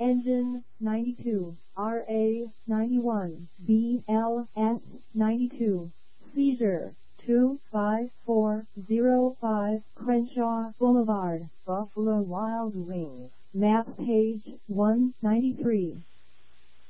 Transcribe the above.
Engine 92, RA 91, BLS 92. Seizure 25405 Crenshaw Boulevard, Buffalo Wild Wings. Map page 193.